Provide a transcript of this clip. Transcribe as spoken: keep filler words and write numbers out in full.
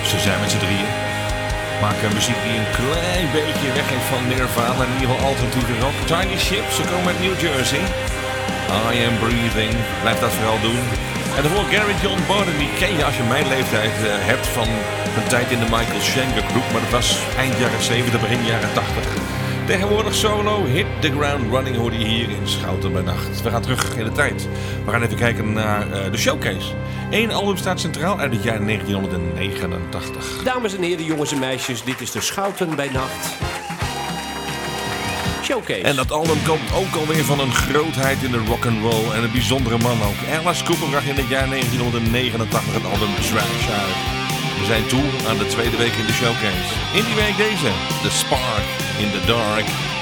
Ze zijn met z'n drieën. Maken muziek die een klein beetje weggeeft van Nirvana. In ieder geval alternatieve rock. Tiny Ship, ze komen uit New Jersey. I Am Breathing, blijf dat vooral doen. En daarvoor Gary John Borden, die ken je als je mijn leeftijd uh, hebt van een tijd in de Michael Schenker groep. Maar dat was eind jaren zeventig, begin jaren tachtig. Tegenwoordig solo, Hit the Ground Running hoorde je hier in Schouten bij Nacht. We gaan terug in de tijd. We gaan even kijken naar uh, de showcase. Eén album staat centraal uit het jaar negentien negenentachtig. Dames en heren, jongens en meisjes, dit is de Schouten bij Nacht Showcase. En dat album komt ook alweer van een grootheid in de rock'n'roll en een bijzondere man ook. Alice Cooper bracht in het jaar negentien negenentachtig het album Trash uit. We zijn toe aan de tweede week in de showcase. In die week deze, The Spark in the Dark.